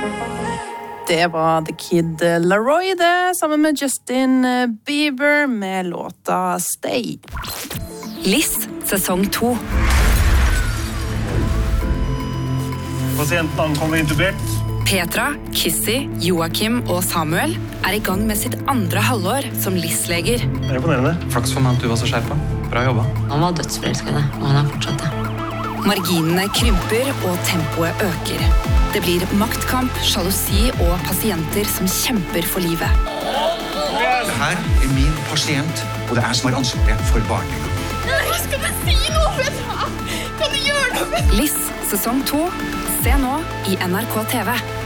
Det var The Kid Laroi det, sammen med Justin Bieber med låta Stay. Liss, sesong 2. Pasienten ankommer intubert. Petra, Kissy, Joachim og Samuel er i gang med sitt andre halvår som Liss-leger. Det er imponerende. Flaks for meg at du var så skjerpa. Bra jobba. Han var dødsforelsket, og han er fortsatt det. Marginene krymper og tempoet øker. Det blir maktkamp, sjalusi og pasienter som kjemper for livet. Det her er min pasient, og det er jeg som har ansvaret for barnet. Skal du si noe, Petra? Kan du gjøre noe? Liss, sesong 2. Se nå i NRK TV.